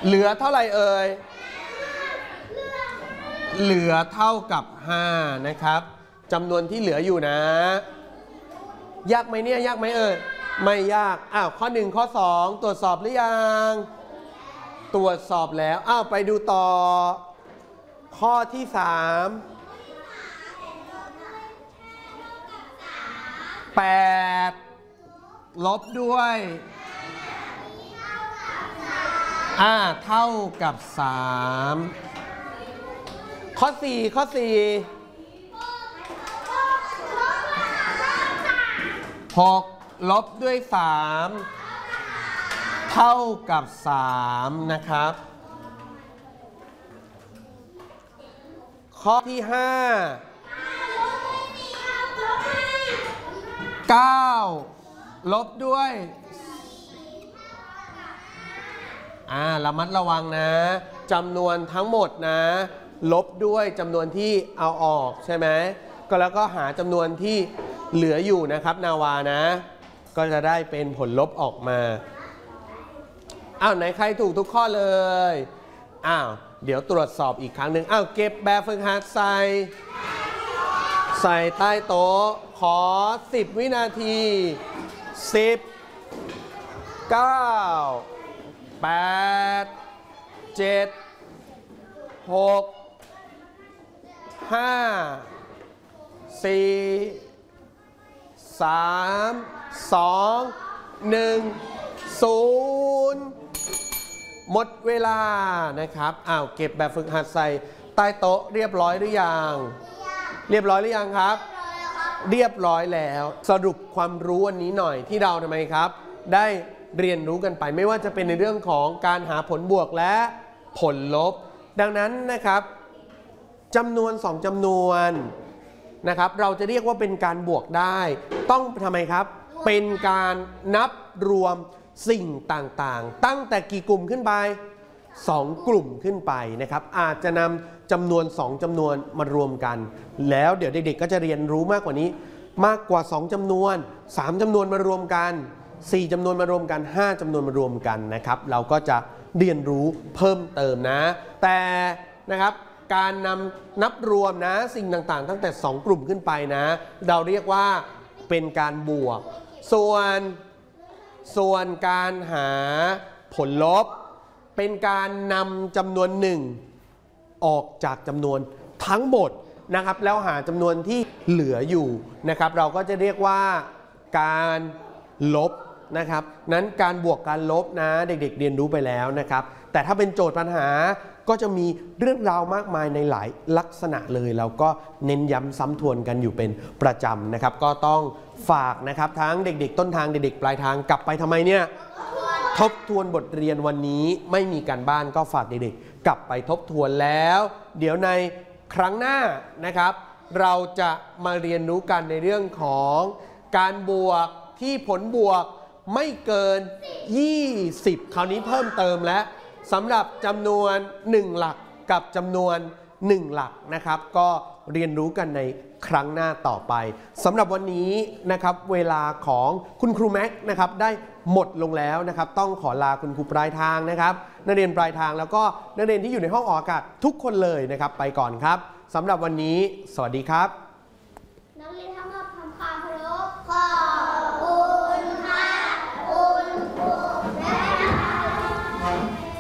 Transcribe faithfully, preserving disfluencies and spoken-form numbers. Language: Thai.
เหลือเท่าไหร่เอ่ยเหลือเท่ากับห้านะครับจำนวนที่เหลืออยู่นะยากไหมเนี่ยยากไหมเอ่ยไม่ยากอ้าวข้อหนึ่งข้อสองตรวจสอบหรือยังตรวจสอบแล้วอ้าวไปดูต่อข้อที่สามแปดลบด้วยอ่าเท่ากับสามข้อสี่ข้อสี่หกลบด้วยสามเท่ากับสามนะครับข้อที่ห้าเก้าลบด้วยอ่าระมัดระวังนะจำนวนทั้งหมดนะลบด้วยจำนวนที่เอาออกใช่ไหมก็แล้วก็หาจำนวนที่เหลืออยู่นะครับนาวานะก็จะได้เป็นผลลบออกมาอ้าวไหนใครถูกทุกข้อเลยอ้าวเดี๋ยวตรวจสอบอีกครั้งหนึ่งอ้าวเก็บแบบฝึกหัดใส่ใส่ใต้โต๊ะขอสิบวินาทีสิบ เก้า แปด เจ็ด หก ห้า สี่ สาม สอง หนึ่ง ศูนย์หมดเวลานะครับอ้าวเก็บแบบฝึกหัดใส่ใต้โต๊ะเรียบร้อยหรือยังเรียบร้อยหรือยังครับเรียบร้อยแล้วสรุปความรู้วันนี้หน่อยที่เราทำไมครับได้เรียนรู้กันไปไม่ว่าจะเป็นในเรื่องของการหาผลบวกและผลลบดังนั้นนะครับจำนวนสองจำนวนนะครับเราจะเรียกว่าเป็นการบวกได้ต้องทำไมครับเป็นการนับรวมสิ่งต่างๆตั้งแต่กี่กลุ่มขึ้นไปสองกลุ่มขึ้นไปนะครับอาจจะนำจำนวนสองจำนวนมารวมกันแล้วเดี๋ยวเด็กๆก็จะเรียนรู้มากกว่านี้มากกว่าสองจำนวนสามจำนวนมารวมกันสี่จำนวนมารวมกันห้าจำนวนมารวมกันนะครับเราก็จะเรียนรู้เพิ่มเติมนะแต่นะครับการนำนับรวมนะสิ่งต่างๆตั้งแต่สองกลุ่มขึ้นไปนะเราเรียกว่าเป็นการบวกส่วนส่วนการหาผลลบเป็นการนำจำนวนหนึ่งออกจากจำนวนทั้งหมดนะครับแล้วหาจำนวนที่เหลืออยู่นะครับเราก็จะเรียกว่าการลบนะครับนั้นการบวกการลบนะเด็กๆเรียนรู้ไปแล้วนะครับแต่ถ้าเป็นโจทย์ปัญหาก็จะมีเรื่องราวมากมายในหลายลักษณะเลยเราก็เน้นย้ำซ้ำทวนกันอยู่เป็นประจำนะครับก็ต้องฝากนะครับทั้งเด็กๆต้นทางเด็กๆปลายทางกลับไปทำไมเนี่ยทบทวนบทเรียนวันนี้ไม่มีการบ้านก็ฝากเด็กๆกลับไปทบทวนแล้วเดี๋ยวในครั้งหน้านะครับเราจะมาเรียนรู้กันในเรื่องของการบวกที่ผลบวกไม่เกินยี่สิบคราวนี้เพิ่มเติมแล้วสำหรับจำนวนหนึ่งหลักกับจำนวนหนึ่งหลักนะครับก็เรียนรู้กันในครั้งหน้าต่อไปสำหรับวันนี้นะครับเวลาของคุณครูแม็กซ์นะครับได้หมดลงแล้วนะครับต้องขอลาคุณครูปลายทางนะครับนักเรียนปลายทางแล้วก็นักเรียนที่อยู่ในห้องออกอากาศทุกคนเลยนะครับไปก่อนครับสำหรับวันนี้สวัสดีครับ